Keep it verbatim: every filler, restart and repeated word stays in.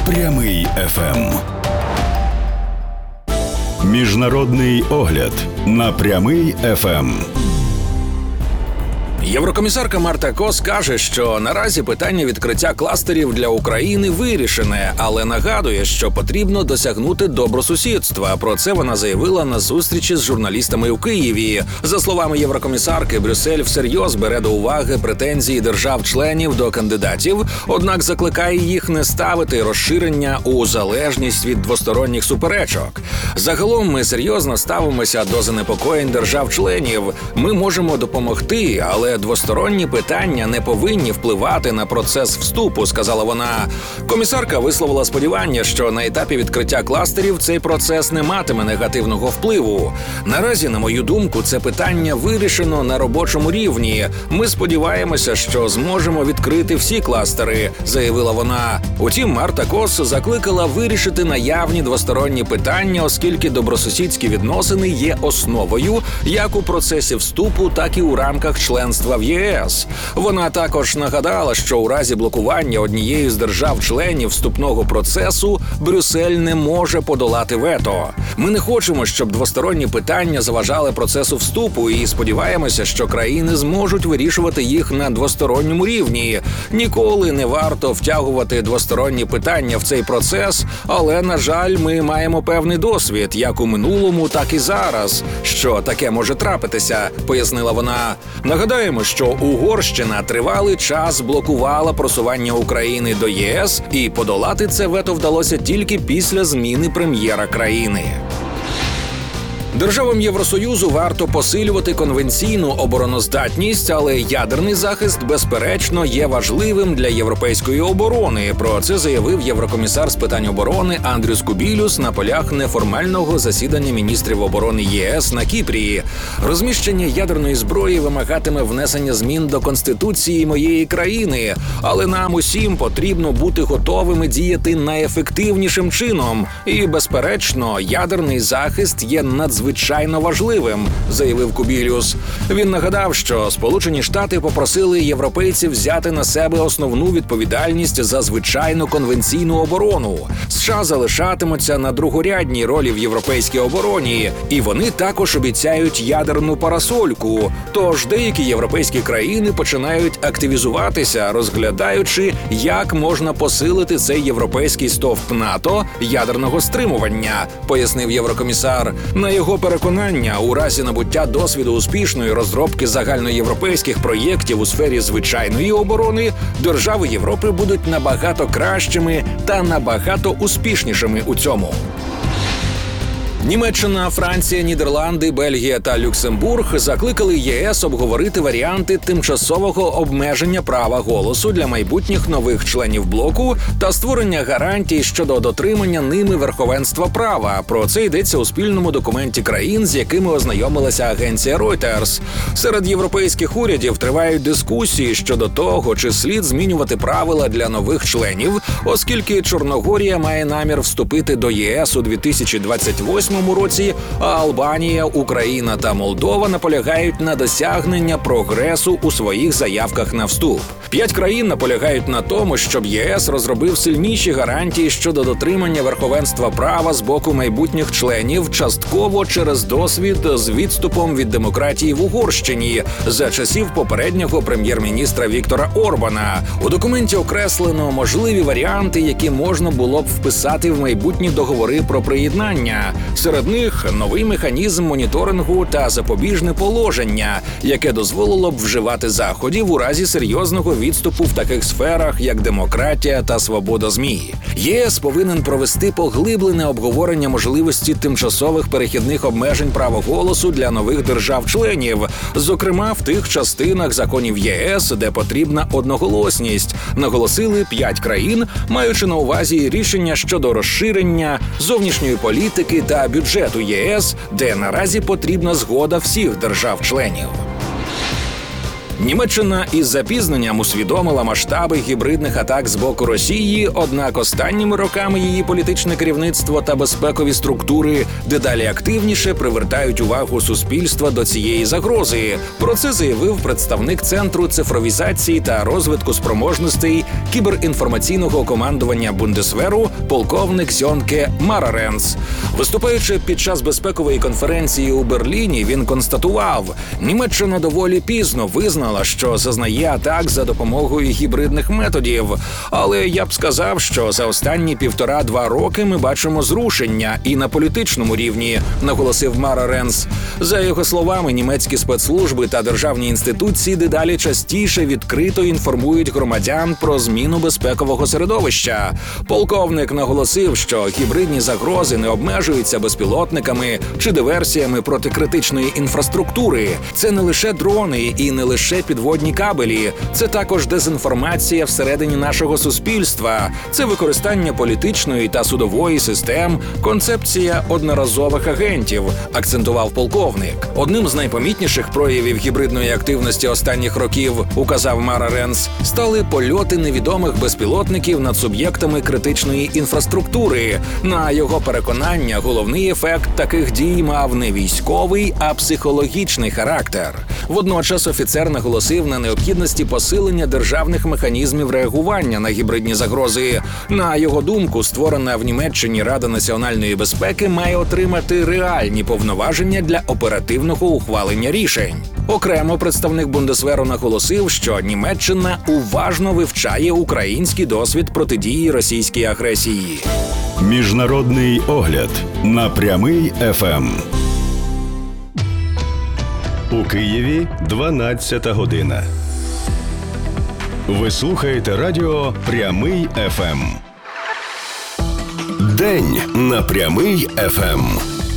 Прямий еф ем. Міжнародний огляд на Прямий еф ем. Єврокомісарка Марта Кос каже, що наразі питання відкриття кластерів для України вирішене, але нагадує, що потрібно досягнути добросусідства. Про це вона заявила на зустрічі з журналістами у Києві. За словами єврокомісарки, Брюссель всерйоз бере до уваги претензії держав-членів до кандидатів, однак закликає їх не ставити розширення у залежність від двосторонніх суперечок. Загалом ми серйозно ставимося до занепокоєнь держав-членів. Ми можемо допомогти, але двосторонні питання не повинні впливати на процес вступу, сказала вона. Комісарка висловила сподівання, що на етапі відкриття кластерів цей процес не матиме негативного впливу. Наразі, на мою думку, це питання вирішено на робочому рівні. Ми сподіваємося, що зможемо відкрити всі кластери, заявила вона. Утім, Марта Кос закликала вирішити наявні двосторонні питання, оскільки добросусідські відносини є основою як у процесі вступу, так і у рамках членства в ЄС. Вона також нагадала, що у разі блокування однієї з держав-членів вступного процесу Брюссель не може подолати вето. Ми не хочемо, щоб двосторонні питання заважали процесу вступу, і сподіваємося, що країни зможуть вирішувати їх на двосторонньому рівні. Ніколи не варто втягувати двосторонні питання в цей процес, але, на жаль, ми маємо певний досвід, як у минулому, так і зараз, що таке може трапитися, пояснила вона. Нагадаємо, що Угорщина тривалий час блокувала просування України до ЄС, і подолати це вето вдалося тільки після зміни прем'єра країни. Державам Євросоюзу варто посилювати конвенційну обороноздатність, але ядерний захист, безперечно, є важливим для європейської оборони. Про це заявив єврокомісар з питань оборони Андрюс Кубілюс на полях неформального засідання міністрів оборони ЄС на Кіпрі. Розміщення ядерної зброї вимагатиме внесення змін до Конституції моєї країни, але нам усім потрібно бути готовими діяти найефективнішим чином. І, безперечно, ядерний захист є надзвичайно Звичайно важливим, заявив Кубілюс. Він нагадав, що Сполучені Штати попросили європейців взяти на себе основну відповідальність за звичайну конвенційну оборону. США залишатимуться на другорядній ролі в європейській обороні, і вони також обіцяють ядерну парасольку. Тож деякі європейські країни починають активізуватися, розглядаючи, як можна посилити цей європейський стовп НАТО ядерного стримування, пояснив єврокомісар. На його переконання, у разі набуття досвіду успішної розробки загальноєвропейських проєктів у сфері звичайної оборони, держави Європи будуть набагато кращими та набагато успішнішими у цьому. Німеччина, Франція, Нідерланди, Бельгія та Люксембург закликали ЄС обговорити варіанти тимчасового обмеження права голосу для майбутніх нових членів блоку та створення гарантій щодо дотримання ними верховенства права. Про це йдеться у спільному документі країн, з якими ознайомилася агенція Reuters. Серед європейських урядів тривають дискусії щодо того, чи слід змінювати правила для нових членів, оскільки Чорногорія має намір вступити до ЄС у дві тисячі двадцять восьмому році, а Албанія, Україна та Молдова наполягають на досягнення прогресу у своїх заявках на вступ. П'ять країн наполягають на тому, щоб ЄС розробив сильніші гарантії щодо дотримання верховенства права з боку майбутніх членів, частково через досвід з відступом від демократії в Угорщині за часів попереднього прем'єр-міністра Віктора Орбана. У документі окреслено можливі варіанти, які можна було б вписати в майбутні договори про приєднання. Серед них новий механізм моніторингу та запобіжне положення, яке дозволило б вживати заходів у разі серйозного відступу в таких сферах, як демократія та свобода ЗМІ. ЄС повинен провести поглиблене обговорення можливості тимчасових перехідних обмежень права голосу для нових держав-членів, зокрема в тих частинах законів ЄС, де потрібна одноголосність, наголосили п'ять країн, маючи на увазі рішення щодо розширення, зовнішньої політики та бюджету ЄС, де наразі потрібна згода всіх держав-членів. Німеччина із запізненням усвідомила масштаби гібридних атак з боку Росії, однак останніми роками її політичне керівництво та безпекові структури дедалі активніше привертають увагу суспільства до цієї загрози. Про це заявив представник Центру цифровізації та розвитку спроможностей кіберінформаційного командування Бундесверу полковник Сьонке Мараренс. Виступаючи під час безпекової конференції у Берліні, він констатував, Німеччина доволі пізно визнала, що зазнає атак за допомогою гібридних методів. Але я б сказав, що за останні півтора-два роки ми бачимо зрушення і на політичному рівні, наголосив Мараренс. За його словами, німецькі спецслужби та державні інституції дедалі частіше відкрито інформують громадян про зміну безпекового середовища. Полковник наголосив, що гібридні загрози не обмежуються безпілотниками чи диверсіями проти критичної інфраструктури. Це не лише дрони і не лише підводні кабелі. Це також дезінформація всередині нашого суспільства. Це використання політичної та судової систем, концепція одноразових агентів, акцентував полковник. Одним з найпомітніших проявів гібридної активності останніх років, указав Мараренс, стали польоти невідомих безпілотників над суб'єктами критичної інфраструктури. На його переконання, головний ефект таких дій мав не військовий, а психологічний характер. Водночас офіцер наголосив на необхідності посилення державних механізмів реагування на гібридні загрози. На його думку, створена в Німеччині Рада національної безпеки має отримати реальні повноваження для оперативного ухвалення рішень. Окремо представник Бундесверу наголосив, що Німеччина уважно вивчає український досвід протидії російській агресії. Міжнародний огляд на Прямий еф ем. У Києві дванадцята година. Ви слухаєте радіо Прямий еф ем. День на Прямий еф ем.